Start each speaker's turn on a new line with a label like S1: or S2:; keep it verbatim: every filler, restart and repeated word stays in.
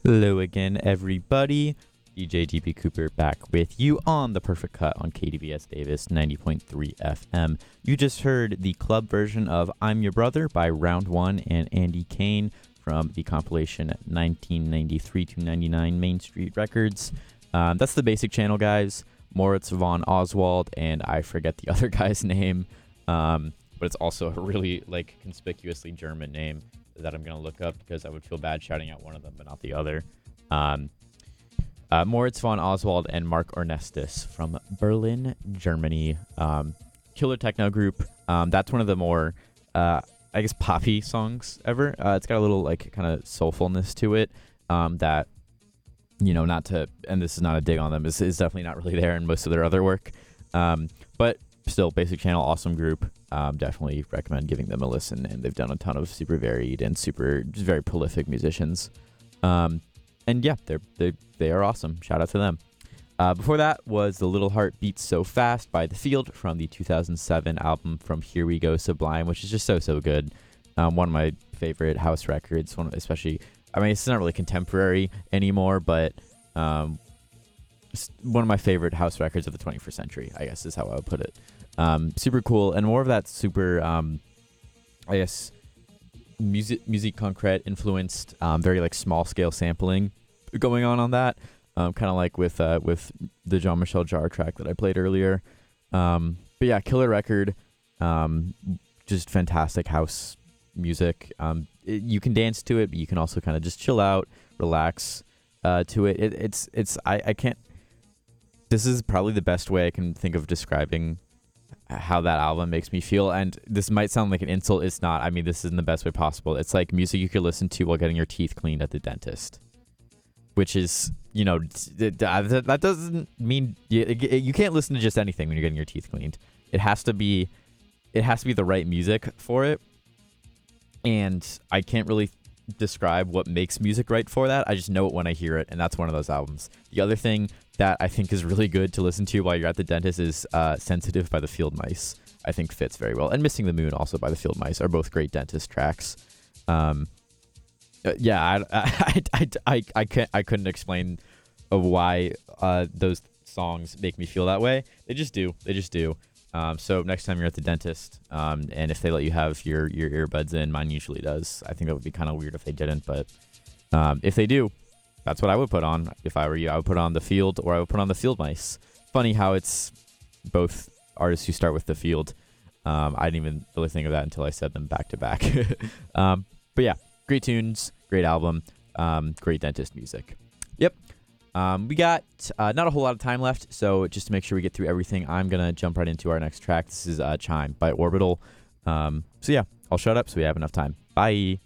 S1: Hello again, everybody. D J D P Cooper back with you on The Perfect Cut on K D B S Davis ninety point three F M. You just heard the club version of I'm Your Brother by Round One and Andy Kane from the compilation nineteen ninety-three to ninety-nine Main Street Records. Um, that's the basic channel, guys. Moritz von Oswald, and I forget the other guy's name, um, but it's also a really like conspicuously German name that I'm going to look up because I would feel bad shouting out one of them but not the other. Um, uh, Moritz von Oswald and Mark Ornestis from Berlin, Germany. Um, killer techno group. Um, that's one of the more, uh, I guess, poppy songs ever. Uh, it's got a little like kind of soulfulness to it um, that, you know, not to, and this is not a dig on them, is, is definitely not really there in most of their other work. Um, but still, basic channel, awesome group. Um, definitely recommend giving them a listen, and they've done a ton of super varied and super just very prolific musicians. Um, and yeah, they're they they are awesome. Shout out to them. Uh, before that was The Little Heart Beats So Fast by The Field from the two thousand seven album From Here We Go Sublime, which is just so so good. Um, one of my favorite house records. One, especially, I mean, it's not really contemporary anymore, but um, one of my favorite house records of the twenty-first century, I guess is how I would put it. Um, super cool, and more of that super, um, I guess, music music concrete influenced, um, very like small scale sampling going on on that, um, kind of like with uh, with the Jean-Michel Jarre track that I played earlier. Um, but yeah, killer record, um, just fantastic house music. Um, it, you can dance to it, but you can also kind of just chill out, relax uh, to it. it. It's it's I I can't. This is probably the best way I can think of describing how that album makes me feel, and this might sound like an insult. It's not. I mean, this is in the best way possible. It's like music you could listen to while getting your teeth cleaned at the dentist, which is, you know, that doesn't mean you, you can't listen to just anything when you're getting your teeth cleaned. It has to be, it has to be the right music for it, and I can't really describe what makes music right for that. I just know it when I hear it, and that's one of those albums. The other thing that I think is really good to listen to while you're at the dentist is uh, Sensitive by the Field Mice. I think fits very well. And Missing the Moon also by the Field Mice are both great dentist tracks. Um, uh, yeah, I, I, I, I, I, can't, I couldn't explain of why uh, those songs make me feel that way. They just do. They just do. Um, so next time you're at the dentist, um, and if they let you have your, your earbuds in, mine usually does. I think that would be kind of weird if they didn't, but um, if they do, that's what I would put on if I were you. I would put on The Field, or I would put on the Field Mice. Funny how it's both artists who start with The Field. Um, I didn't even really think of that until I said them back to back. Um, but yeah, great tunes, great album, um, great dentist music. Yep. Um, we got uh, not a whole lot of time left, so just to make sure we get through everything, I'm going to jump right into our next track. This is uh, Chime by Orbital. Um, so yeah, I'll shut up so we have enough time. Bye.